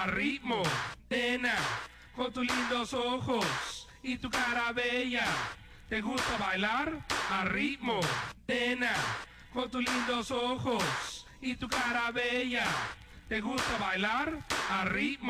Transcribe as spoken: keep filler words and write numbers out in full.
a ritmo, nena, con tus lindos ojos y tu cara bella. ¿Te gusta bailar? A ritmo, nena, con tus lindos ojos y tu cara bella. ¿Te gusta bailar? A ritmo.